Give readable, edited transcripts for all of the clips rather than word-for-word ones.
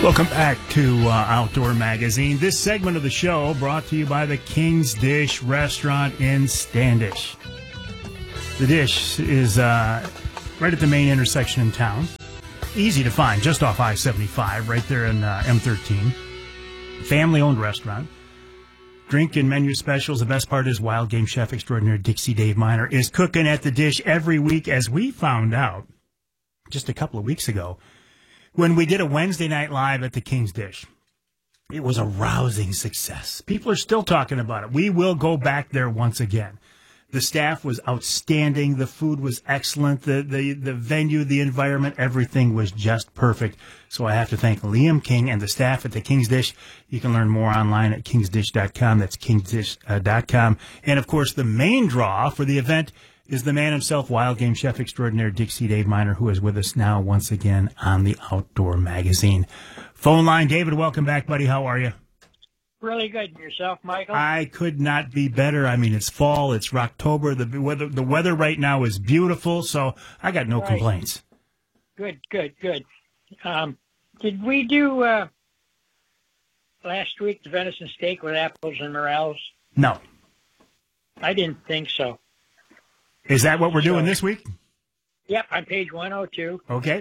Welcome back to Outdoor Magazine. This segment of the show brought to you by the King's Dish Restaurant in Standish. The Dish is right at the main intersection in town. Easy to find, just off I-75, right there in M13. Family-owned restaurant. Drink and menu specials. The best part is wild game chef extraordinaire Dixie Dave Miner is cooking at the Dish every week, as we found out just a couple of weeks ago when we did a Wednesday night live at the King's Dish. It was a rousing success. People are still talking about it. We will go back there once again. The staff was outstanding. The food was excellent. The venue, the environment, everything was just perfect. So I have to thank Liam King and the staff at the King's Dish. You can learn more online at kingsdish.com. That's kingsdish.com. And, of course, the main draw for the event is the man himself, wild game chef extraordinaire Dixie Dave Miner, who is with us now once again on the Outdoor Magazine. Phone line, David, welcome back, buddy. How are you? Really good. And yourself, Michael? I could not be better. I mean, it's fall, it's Rocktober. The weather right now is beautiful, so I got no complaints. Good. Did we do last week the venison steak with apples and morels? No. I didn't think so. Is that what we're doing this week? Yep, on page 102. Okay.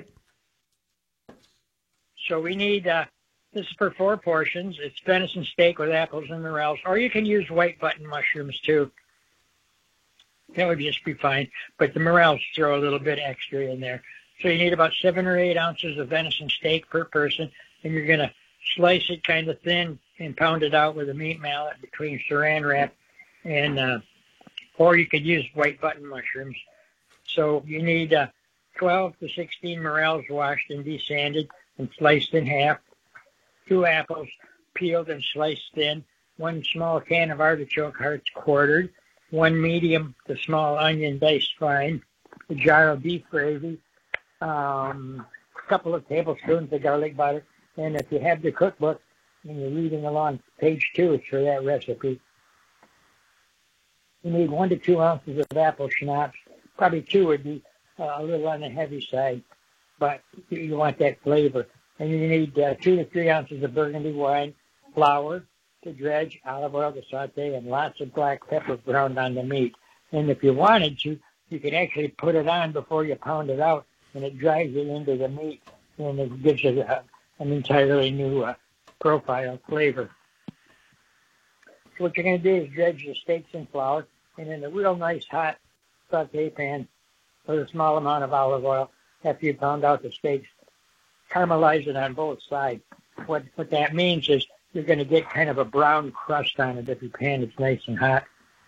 So we need, this is for 4 portions. It's venison steak with apples and morels, or you can use white button mushrooms too. That would just be fine. But the morels throw a little bit extra in there. So you need about 7 or 8 ounces of venison steak per person, and you're going to slice it kind of thin and pound it out with a meat mallet between saran wrap and or you could use white button mushrooms. So you need 12 to 16 morels washed and desanded and sliced in half, 2 apples peeled and sliced thin, 1 small can of artichoke hearts quartered, 1 medium to small onion diced fine, a jar of beef gravy, a couple of tablespoons of garlic butter, and if you have the cookbook and you're reading along, page 2 is for that recipe. You need 1 to 2 ounces of apple schnapps. Probably 2 would be a little on the heavy side, but you want that flavor. And you need 2 to 3 ounces of burgundy wine, flour to dredge, olive oil to saute, and lots of black pepper ground on the meat. And if you wanted to, you could actually put it on before you pound it out, and it drives it into the meat, and it gives it an entirely new profile flavor. So what you're going to do is dredge the steaks in flour, and in a real nice hot saute pan with a small amount of olive oil, after you pound out the steaks, caramelize it on both sides. What that means is you're going to get kind of a brown crust on it if your pan is nice and hot.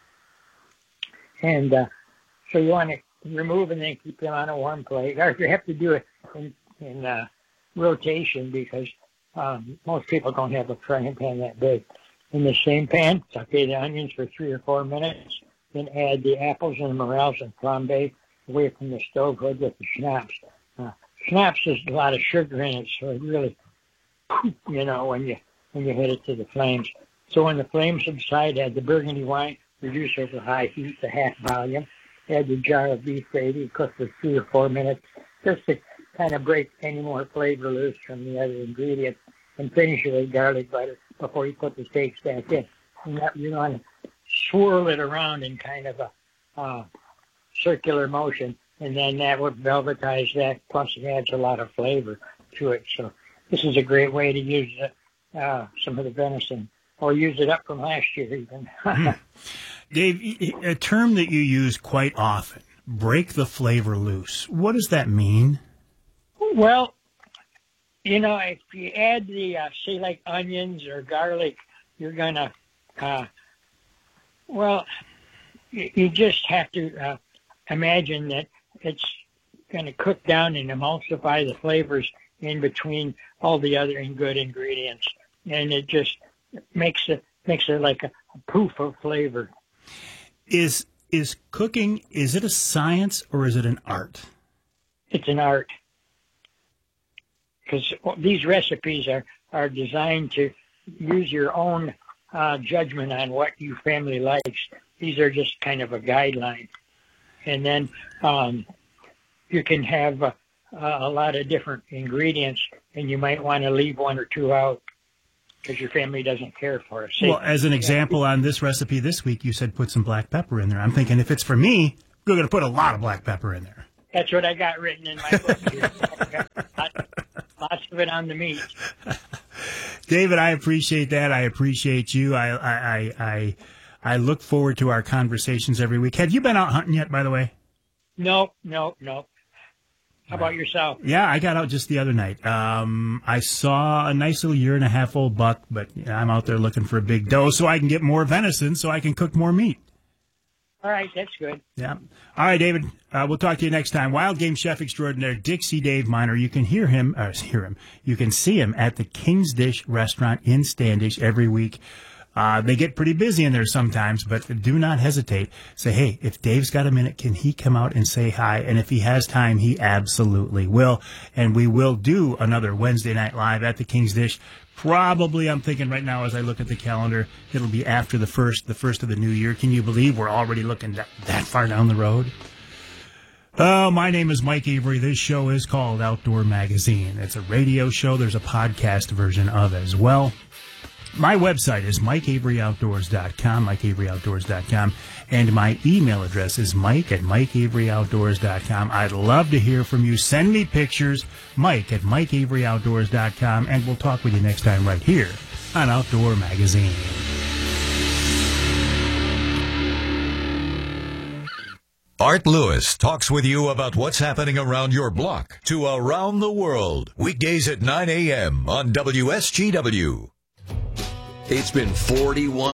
And so you want to remove and then keep them on a warm plate. Or if you have to do it in rotation, because most people don't have a frying pan that big. In the same pan, saute the onions for 3 or 4 minutes, then add the apples and the morels and flambe away from the stove hood with the schnapps. Schnapps has a lot of sugar in it, so it really, when you hit it to the flames. So when the flames subside, add the burgundy wine, reduce over high heat to half volume, add the jar of beef gravy, cook for 3 or 4 minutes, just to kind of break any more flavor loose from the other ingredients, and finish it with garlic butter before you put the steaks back in. And you want to swirl it around in kind of a circular motion, and then that would velvetize that, plus it adds a lot of flavor to it. So this is a great way to use some of the venison, or use it up from last year even. Dave, a term that you use quite often, break the flavor loose. What does that mean? Well, if you add the, say, like onions or garlic, you're going to, you just have to imagine that it's going to cook down and emulsify the flavors in between all the other good ingredients. And it just makes it like a poof of flavor. Is cooking, is it a science or is it an art? It's an art. Because these recipes are designed to use your own judgment on what your family likes. These are just kind of a guideline. And then you can have a lot of different ingredients, and you might want to leave one or two out because your family doesn't care for it. Well, as an example on this recipe this week, you said put some black pepper in there. I'm thinking if it's for me, we're going to put a lot of black pepper in there. That's what I got written in my book here. Lots of it on the meat. David, I appreciate that. I appreciate you. I look forward to our conversations every week. Have you been out hunting yet, by the way? No. How about yourself? Yeah, I got out just the other night. I saw a nice little 1.5-year-old buck, but I'm out there looking for a big doe so I can get more venison so I can cook more meat. All right, that's good. Yeah. All right, David. We'll talk to you next time. Wild Game Chef Extraordinaire Dixie Dave Miner. You can hear him. You can see him at the King's Dish restaurant in Standish every week. They get pretty busy in there sometimes, but do not hesitate. Say, hey, if Dave's got a minute, can he come out and say hi? And if he has time, he absolutely will. And we will do another Wednesday Night Live at the King's Dish. Probably, I'm thinking right now as I look at the calendar, it'll be after the first of the new year. Can you believe we're already looking that far down the road? Oh, my name is Mike Avery. This show is called Outdoor Magazine. It's a radio show. There's a podcast version of it as well. My website is MikeAveryOutdoors.com, MikeAveryOutdoors.com, and my email address is Mike@MikeAveryOutdoors.com. I'd love to hear from you. Send me pictures, Mike@MikeAveryOutdoors.com, and we'll talk with you next time right here on Outdoor Magazine. Art Lewis talks with you about what's happening around your block to around the world. Weekdays at 9 a.m. on WSGW. It's been 41